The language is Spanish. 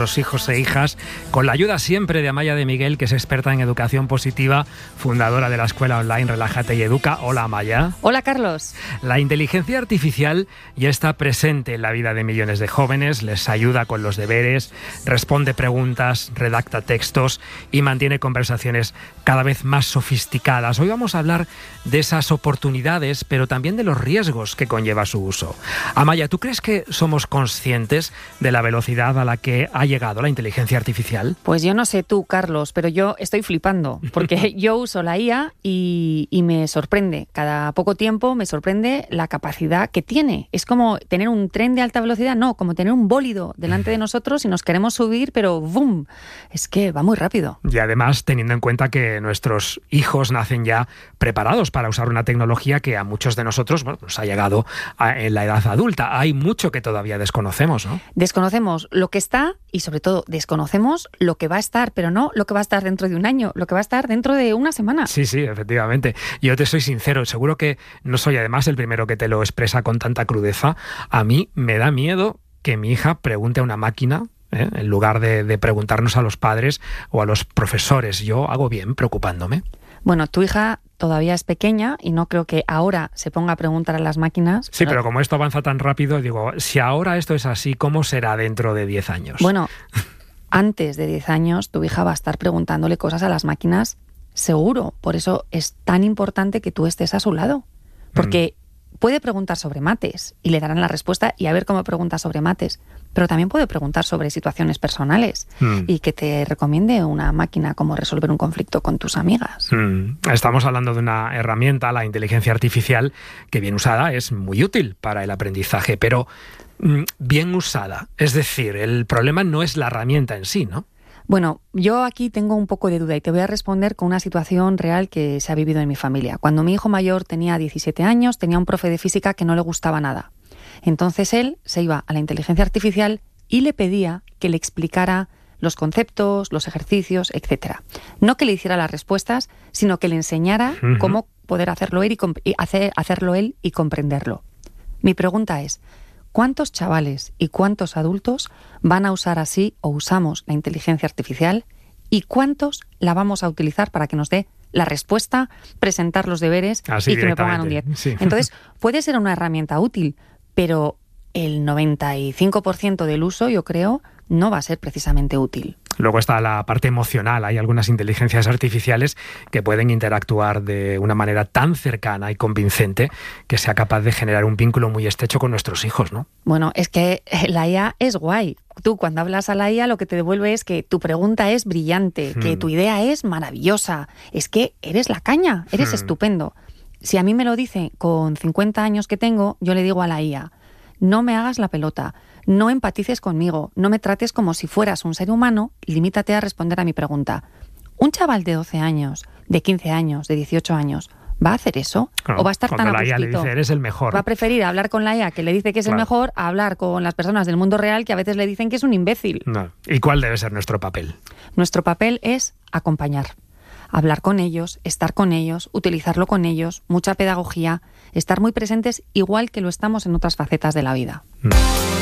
Los hijos e hijas, con la ayuda siempre de Amaya de Miguel, que es experta en educación positiva, fundadora de la escuela online Relájate y Educa. Hola, Amaya. Hola, Carlos. La inteligencia artificial ya está presente en la vida de millones de jóvenes, les ayuda con los deberes, responde preguntas, redacta textos y mantiene conversaciones cada vez más sofisticadas. Hoy vamos a hablar de esas oportunidades, pero también de los riesgos que conlleva su uso. Amaya, ¿tú crees que somos conscientes de la velocidad a la que ha llegado la inteligencia artificial? Pues yo no sé tú, Carlos, pero yo estoy flipando, porque yo uso la IA y me sorprende. Cada poco tiempo me sorprende la capacidad que tiene. Es como tener un tren de alta velocidad, no, como tener un bólido delante de nosotros y nos queremos subir, pero ¡boom! Es que va muy rápido. Y además, teniendo en cuenta que nuestros hijos nacen ya preparados para usar una tecnología que a muchos de nosotros nos ha llegado en la edad adulta. Hay mucho que todavía desconocemos, ¿no? Desconocemos lo que está y sobre todo desconocemos lo que va a estar, pero no lo que va a estar dentro de un año, lo que va a estar dentro de una semana. Sí, efectivamente. Yo te soy sincero, seguro que no soy además el primero que te lo expresa con tanta crudeza. A mí me da miedo que mi hija pregunte a una máquina, en lugar de preguntarnos a los padres o a los profesores. Yo hago bien preocupándome. Bueno, tu hija todavía es pequeña y no creo que ahora se ponga a preguntar a las máquinas. Sí, pero como esto avanza tan rápido, digo, si ahora esto es así, ¿cómo será dentro de 10 años? Bueno, antes de 10 años tu hija va a estar preguntándole cosas a las máquinas, seguro. Por eso es tan importante que tú estés a su lado. Porque puede preguntar sobre mates y le darán la respuesta y a ver cómo pregunta sobre mates. Pero también puede preguntar sobre situaciones personales y que te recomiende una máquina cómo resolver un conflicto con tus amigas. Estamos hablando de una herramienta, la inteligencia artificial, que bien usada es muy útil para el aprendizaje, pero bien usada. Es decir, el problema no es la herramienta en sí, ¿no? Bueno, yo aquí tengo un poco de duda y te voy a responder con una situación real que se ha vivido en mi familia. Cuando mi hijo mayor tenía 17 años, tenía un profe de física que no le gustaba nada. Entonces él se iba a la inteligencia artificial y le pedía que le explicara los conceptos, los ejercicios, etc. No que le hiciera las respuestas, sino que le enseñara cómo poder hacerlo él y comprenderlo. Mi pregunta es, ¿cuántos chavales y cuántos adultos van a usar así o usamos la inteligencia artificial y cuántos la vamos a utilizar para que nos dé la respuesta, presentar los deberes y que me pongan un 10? Sí. Entonces, puede ser una herramienta útil, pero el 95% del uso, yo creo, no va a ser precisamente útil. Luego está la parte emocional. Hay algunas inteligencias artificiales que pueden interactuar de una manera tan cercana y convincente que sea capaz de generar un vínculo muy estrecho con nuestros hijos, ¿no? Bueno, es que la IA es guay. Tú cuando hablas a la IA lo que te devuelve es que tu pregunta es brillante, que tu idea es maravillosa, es que eres la caña, eres estupendo. Si a mí me lo dice con 50 años que tengo, yo le digo a la IA, no me hagas la pelota, no empatices conmigo, no me trates como si fueras un ser humano, limítate a responder a mi pregunta. ¿Un chaval de 12 años, de 15 años, de 18 años, va a hacer eso? Claro, ¿O va a estar tan a cuando la IA le gustito? dice, eres el mejor. Va a preferir hablar con la IA que le dice que es el mejor a hablar con las personas del mundo real que a veces le dicen que es un imbécil. No. ¿Y cuál debe ser nuestro papel? Nuestro papel es acompañar. Hablar con ellos, estar con ellos, utilizarlo con ellos, mucha pedagogía, estar muy presentes igual que lo estamos en otras facetas de la vida.